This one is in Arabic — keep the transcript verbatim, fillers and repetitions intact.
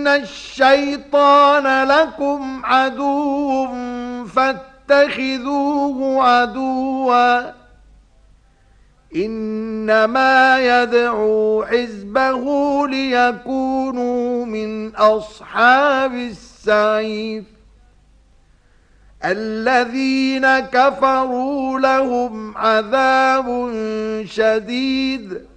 إن الشيطان لكم عدو فاتخذوه عدوا إنما يدعو حزبه ليكونوا من أصحاب السعير الذين كفروا لهم عذاب شديد